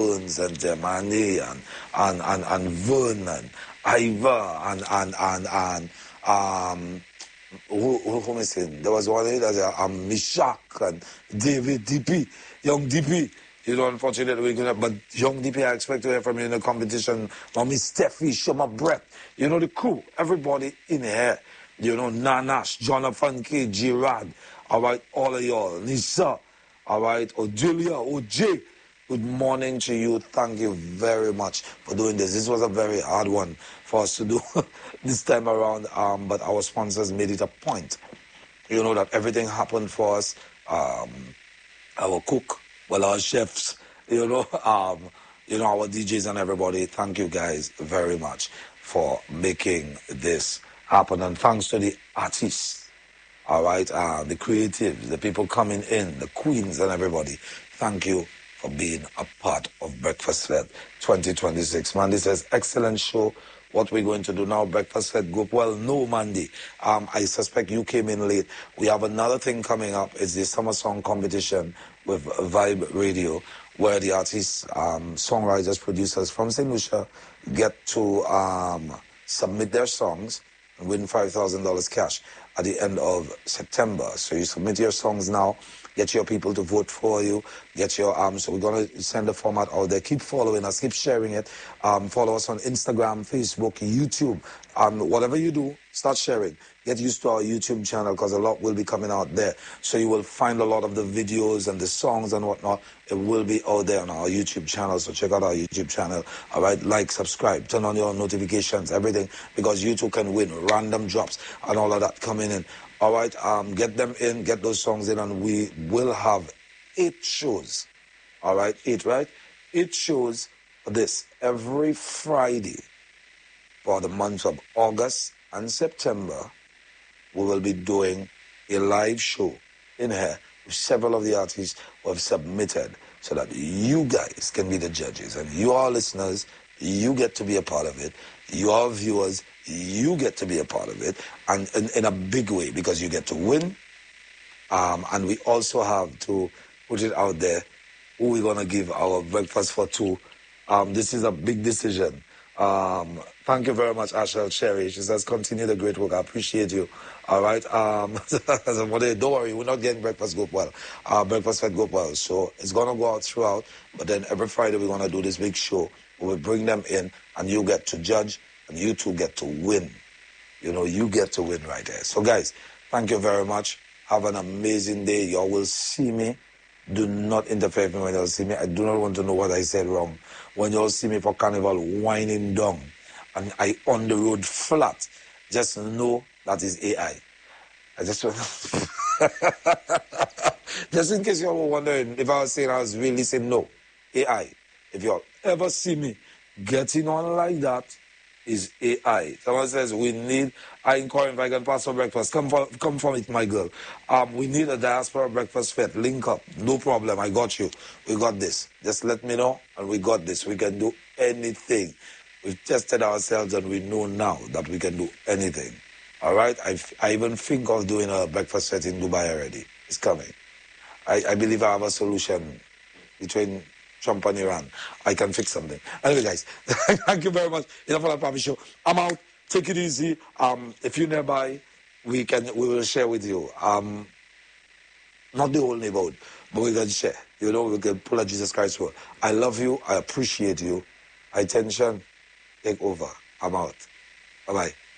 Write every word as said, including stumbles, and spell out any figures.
Burns and Demani and and and, and Vernon, Iva and and and and um who who, who missing? There was one that uh, um Mishak and David D P, young D P. You know, unfortunately, we couldn't, but young D P, I expect to hear from you in the competition. Mommy Steffi, Shoma Brett, you know, the crew, everybody in here. You know, Nanash, Jonathan K, Gerard, all right, all of y'all, Lisa, all right, Ojulia, O J, good morning to you. Thank you very much for doing this. This was a very hard one for us to do this time around, um, but our sponsors made it a point. You know, that everything happened for us. Um, our cook, well, our chefs, you know, um, you know, our D Js and everybody. Thank you guys very much for making this happen. And thanks to the artists, all right, uh, the creatives, the people coming in, the queens and everybody. Thank you for being a part of Breakfast Fed twenty twenty-six. Mandy says, excellent show. What we're going to do now, Breakfast Fed Group. Well, no, Mandy. Um, I suspect you came in late. We have another thing coming up. It's the Summer Song Competition with Vibe Radio, where the artists, um, songwriters, producers from Saint Lucia get to um, submit their songs and win five thousand dollars cash at the end of September. So you submit your songs now. Get your people to vote for you. Get your um. So we're gonna send the format out there. Keep following us. Keep sharing it. Um, follow us on Instagram, Facebook, YouTube. Um, whatever you do, start sharing. Get used to our YouTube channel because a lot will be coming out there. So you will find a lot of the videos and the songs and whatnot. It will be out there on our YouTube channel. So check out our YouTube channel. All right, like, subscribe, turn on your notifications, everything, because you too can win random drops and all of that coming in. All right, um, get them in, get those songs in, and we will have eight shows. All right, eight, right? Eight shows for this every Friday for the months of August and September. We will be doing a live show in here with several of the artists who have submitted so that you guys can be the judges. And you, our listeners, you get to be a part of it. You, our viewers, you get to be a part of it, and in, in a big way, because you get to win. Um, and we also have to put it out there who we're going to give our breakfast for to. Um, this is a big decision. Um, thank you very much, Ashel Cherry. She says, continue the great work. I appreciate you. All right. Um, don't worry, we're not getting breakfast go well. Uh, breakfast fed go well. So it's going to go out throughout. But then every Friday, we're going to do this big show. We'll bring them in, and you get to judge, and you two get to win. You know, you get to win right there. So, guys, thank you very much. Have an amazing day. Y'all will see me. Do not interfere with me when y'all see me. I do not want to know what I said wrong. When y'all see me for Carnival winding down, and I on the road flat, just know that is A I. I just want just in case y'all were wondering if I was saying I was really saying no. A I. If y'all ever see me getting on like that, is A I. Someone says we need, I inquire if I can pass for breakfast. Come for, come from it, my girl. Um, we need a diaspora breakfast fed. Link up. No problem. I got you. We got this. Just let me know, and we got this. We can do anything. We've tested ourselves, and we know now that we can do anything. All right? I, I even think of doing a breakfast fed in Dubai already. It's coming. I, I believe I have a solution between Trump and Iran. I can fix something. Anyway, guys, thank you very much. Enough for that Papi show. I'm out. Take it easy. Um, if you're nearby, we can we will share with you. Um, not the whole neighborhood, but we can share. You know, we can pull a Jesus Christ word. I love you. I appreciate you. Attention. Take over. I'm out. Bye bye.